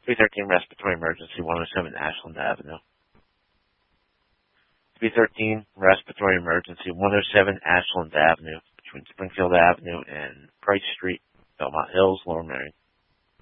313 respiratory emergency, 107 Ashland Avenue. 313 respiratory emergency, 107 Ashland Avenue, between Springfield Avenue and Price Street, Belmont Hills, Lower Merion.